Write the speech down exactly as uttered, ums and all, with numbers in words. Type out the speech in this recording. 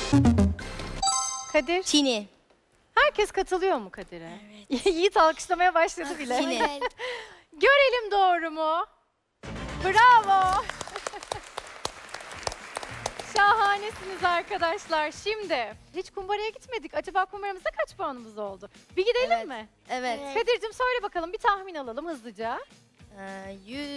Kadir. Çini. Herkes katılıyor mu Kadir'e? Evet. Yiğit alkışlamaya başladı bile. Çini. Görelim doğru mu? Bravo. Şahanesiniz arkadaşlar. Şimdi hiç kumbaraya gitmedik. Acaba kumbaramızda kaç puanımız oldu? Bir gidelim Evet. mi? Evet. Kadir'cim söyle bakalım, bir tahmin alalım hızlıca. Ee, yüz